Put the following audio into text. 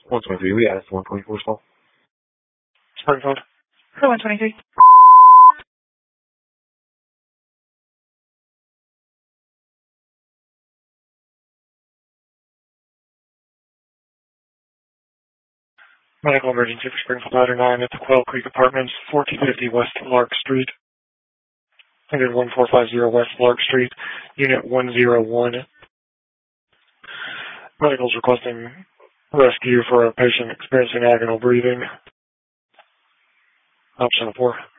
123, we asked 124 call. Springfield. For 123. Medical emergency for Springfield Ladder 9 at the Quail Creek Apartments, 1450 West Lark Street. I did 1450 West Lark Street, Unit 101. Medical's requesting rescue for a patient experiencing agonal breathing. Option 4.